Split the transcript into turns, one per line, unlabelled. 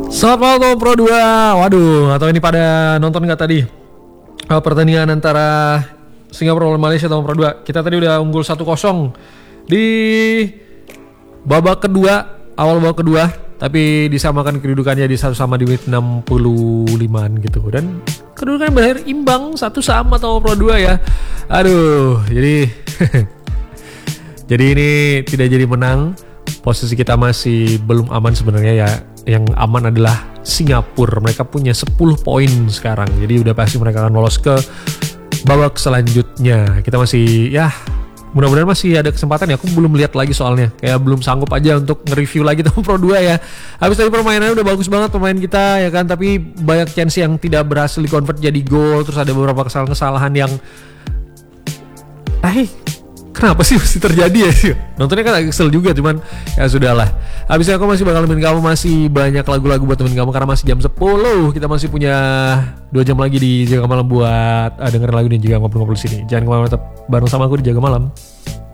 Selamat malam teman Pro 2. Waduh, atau ini pada nonton nggak tadi pertandingan antara Singapura lawan Malaysia teman Pro 2. Kita tadi udah unggul 1-0 di babak kedua, awal babak kedua, tapi disamakan kedudukannya di satu sama di menit 65-an gitu. Dan kedudukannya berakhir imbang 1-1 teman Pro 2 ya. Aduh, jadi jadi ini tidak jadi menang. Posisi kita masih belum aman sebenarnya ya. Yang aman adalah Singapura. Mereka punya 10 poin sekarang. Jadi udah pasti mereka akan lolos ke babak selanjutnya. Kita masih ya mudah-mudahan masih ada kesempatan ya. Aku belum lihat lagi soalnya. Kayak belum sanggup aja untuk nge-review lagi teman Pro 2 ya. Habis tadi permainannya udah bagus banget pemain kita ya kan. Tapi banyak chance yang tidak berhasil di-convert jadi gol. Terus ada beberapa kesalahan yang kenapa sih mesti terjadi ya sih? Nontonnya kan agak kesel juga, cuman ya sudahlah. Habisnya aku masih bakal nemenin kamu, masih banyak lagu-lagu buat temen kamu karena masih jam 10. Kita masih punya 2 jam lagi di Jaga Malam buat dengerin lagu dan juga ngobrol-ngobrol di sini. Jangan kemana-mana, tetap bareng sama aku di Jaga Malam.